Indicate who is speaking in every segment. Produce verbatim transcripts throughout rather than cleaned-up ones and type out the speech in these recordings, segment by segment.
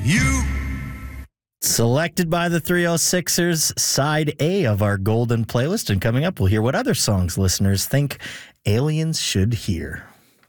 Speaker 1: you.
Speaker 2: Selected by the three oh sixers, side A of our golden playlist. And coming up, we'll hear what other songs listeners think aliens should hear.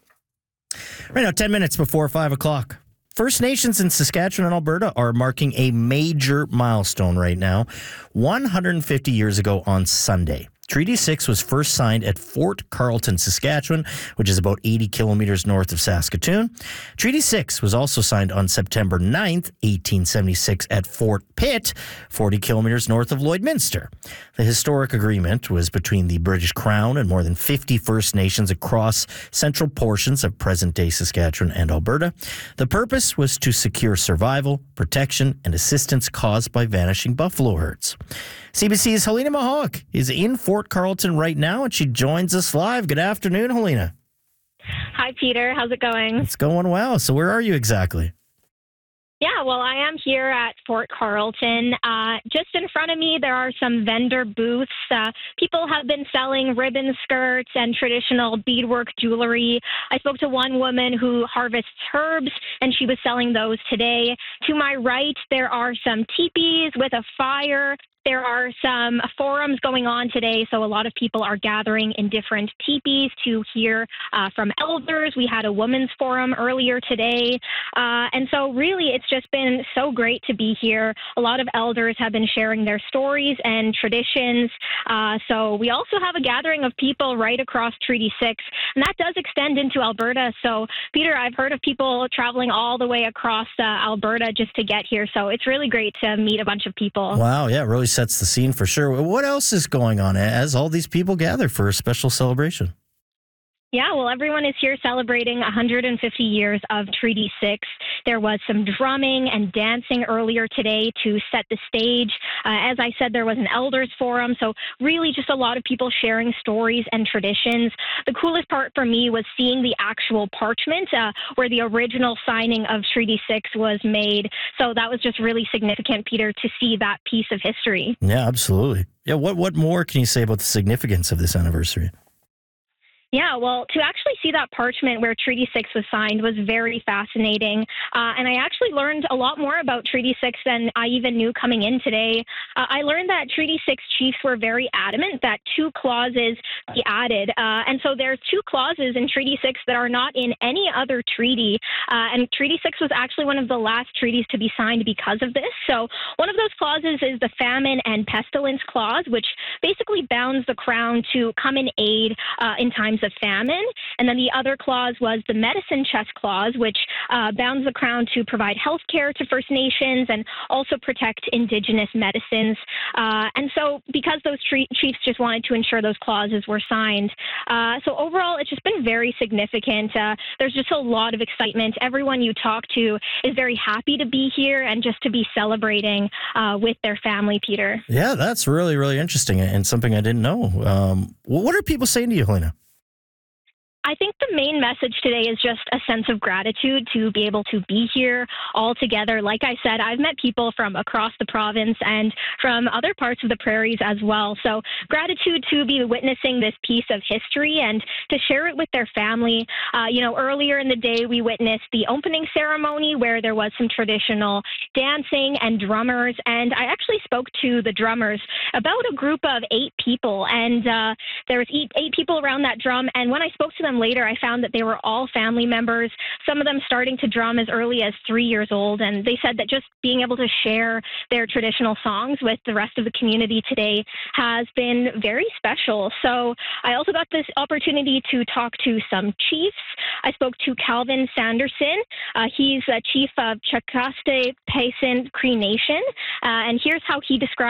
Speaker 2: Right now, ten minutes before five o'clock. First Nations in Saskatchewan and Alberta are marking a major milestone right now. one hundred fifty years ago on Sunday, Treaty six was first signed at Fort Carlton, Saskatchewan, which is about eighty kilometers north of Saskatoon. Treaty six was also signed on September ninth, eighteen seventy-six at Fort Pitt, forty kilometers north of Lloydminster. The historic agreement was between the British Crown and more than fifty First Nations across central portions of present-day Saskatchewan and Alberta. The purpose was to secure survival, protection, and assistance caused by vanishing buffalo herds. C B C's Helena Mahawk is in Fort Carlton right now, and she joins us live. Good afternoon, Helena.
Speaker 3: Hi, Peter. How's it going?
Speaker 2: It's going well. So where are you exactly?
Speaker 3: Yeah, well, I am here at Fort Carlton. Uh, just in front of me, there are some vendor booths. Uh, people have been selling ribbon skirts and traditional beadwork jewelry. I spoke to one woman who harvests herbs, and she was selling those today. To my right, there are some teepees with a fire. There are some forums going on today, so a lot of people are gathering in different teepees to hear uh, from elders. We had a women's forum earlier today, uh, and so really it's just been so great to be here. A lot of elders have been sharing their stories and traditions, uh, so we also have a gathering of people right across Treaty six, and that does extend into Alberta. So, Peter, I've heard of people traveling all the way across uh, Alberta just to get here, so it's really great to meet a bunch of people.
Speaker 2: Wow, yeah, it really sets the scene for sure. What else is going on as all these people gather for a special celebration?
Speaker 3: Yeah, well, everyone is here celebrating one hundred fifty years of Treaty six. There was some drumming and dancing earlier today to set the stage. Uh, as I said, there was an elders forum, so really just a lot of people sharing stories and traditions. The coolest part for me was seeing the actual parchment uh, where the original signing of Treaty six was made. So that was just really significant, Peter, to see that piece of history.
Speaker 2: Yeah, absolutely. Yeah, what, what more can you say about the significance of this anniversary?
Speaker 3: Yeah, well, to actually see that parchment where Treaty six was signed was very fascinating. Uh, and I actually learned a lot more about Treaty six than I even knew coming in today. Uh, I learned that Treaty six chiefs were very adamant that two clauses be added. Uh, and so there's two clauses in Treaty six that are not in any other treaty. Uh, and Treaty six was actually one of the last treaties to be signed because of this. So one of those clauses is the Famine and Pestilence Clause, which basically bounds the Crown to come in aid uh, in times of famine. And then the other clause was the Medicine Chest Clause, which uh, bounds the Crown to provide health care to First Nations and also protect Indigenous medicines. Uh, and so because those tre- chiefs just wanted to ensure those clauses were signed. Uh, so overall, it's just been very significant. Uh, there's just a lot of excitement. Everyone you talk to is very happy to be here and just to be celebrating uh, with their family, Peter.
Speaker 2: Yeah, that's really, really interesting and something I didn't know. Um, what are people saying to you, Helena?
Speaker 3: I think the main message today is just a sense of gratitude to be able to be here all together. Like I said, I've met people from across the province and from other parts of the prairies as well. So gratitude to be witnessing this piece of history and to share it with their family. Uh, you know, earlier in the day, we witnessed the opening ceremony where there was some traditional dancing and drummers. And I actually spoke to the drummers, about a group of eight people. And uh, there was eight, eight people around that drum. And when I spoke to them later, I found that they were all family members, some of them starting to drum as early as three years old. And they said that just being able to share their traditional songs with the rest of the community today has been very special. So I also got this opportunity to talk to some chiefs. I spoke to Calvin Sanderson. Uh, he's a chief of Chakaste Payson Cree Nation. Uh, and here's how he described